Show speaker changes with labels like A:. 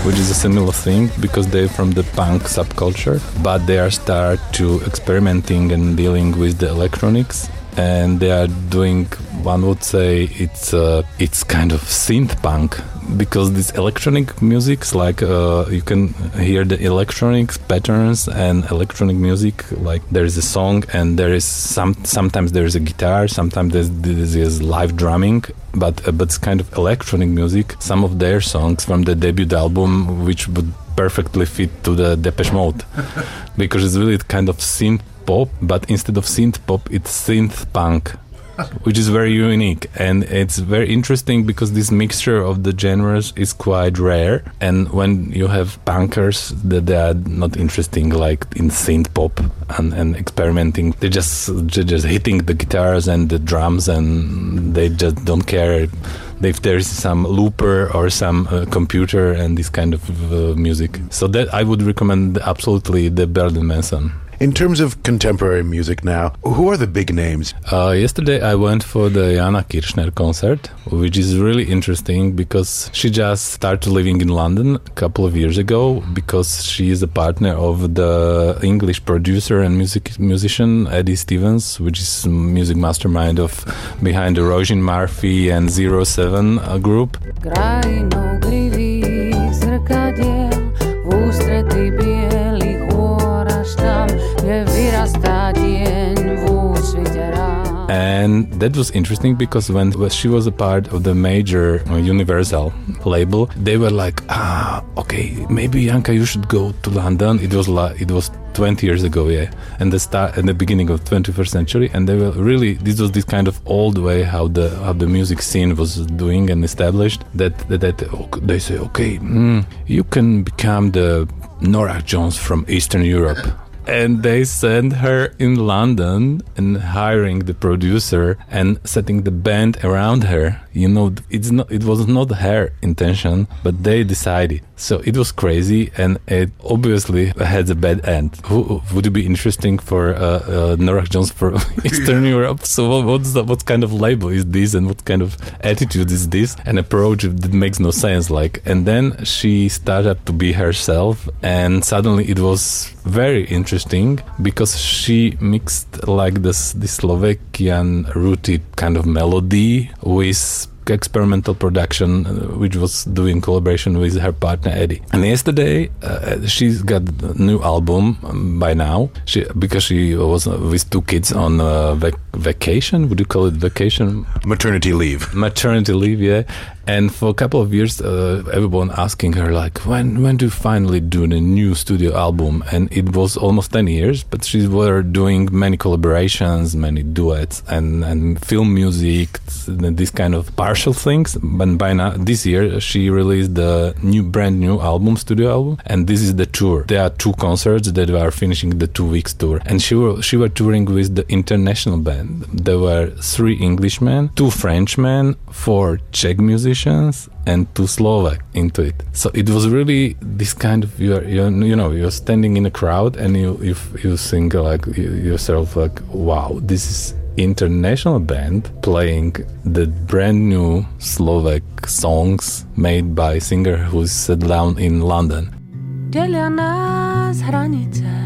A: which is a similar thing because they're from the punk subculture, but they are start to experimenting and dealing with the electronics. And they are doing, one would say, it's kind of synth punk, because this electronic music's like you can hear the electronics patterns and electronic music, like there is a song and there is sometimes there is a guitar, sometimes there's live drumming, but it's kind of electronic music. Some of their songs from the debut album, which would perfectly fit to the Depeche Mode, because it's really kind of synth pop, but instead of synth pop, it's synth punk, which is very unique. And it's very interesting because this mixture of the genres is quite rare. And when you have punkers that they are not interesting like in synth pop and experimenting, they're just hitting the guitars and the drums, and they just don't care if there is some looper or some computer and this kind of music. So that I would recommend absolutely the Berlin Manson.
B: In terms of contemporary music now, who are the big names?
A: Yesterday I went for the Jana Kirchner concert, which is really interesting because she just started living in London a couple of years ago, because she is a partner of the English producer and musician Eddie Stevens, which is music mastermind of behind the Roisin Murphy and 07 group. And that was interesting because when she was a part of the major Universal label, they were like, okay, maybe Janka, you should go to London. It was 20 years ago, yeah, and the beginning of 21st century, and they were really, this was this kind of old way how the music scene was doing and established, that they say, okay, you can become the Norah Jones from Eastern Europe. And they sent her in London and hiring the producer and setting the band around her. You know, it was not her intention, but they decided. So it was crazy, and it obviously had a bad end. Would it be interesting for Norah Jones for Eastern Europe? So what kind of label is this, and what kind of attitude is this? An approach that makes no sense. And then she started to be herself, and suddenly it was very interesting because she mixed like this Slovakian rooted kind of melody with experimental production, which was doing collaboration with her partner Eddie. And yesterday she's got a new album by now, because she was with two kids on vacation. Would you call it vacation?
B: Maternity leave,
A: yeah. And for a couple of years, everyone asking her, like, when do you finally do the new studio album? And it was almost 10 years, but she were doing many collaborations, many duets, and film music, this kind of partial things. But by now, this year, she released the brand new album, studio album, and this is the tour. There are 2 concerts that are finishing the 2 weeks tour. And she were touring with the international band. There were 3 Englishmen, 2 Frenchmen, 4 Czech musicians, and 2 Slovak into it. So it was really this kind of, you're standing in a crowd and you think like yourself like, wow, this is international band playing the brand new Slovak songs made by singer who's settled down in London.
C: Delia nás hranice,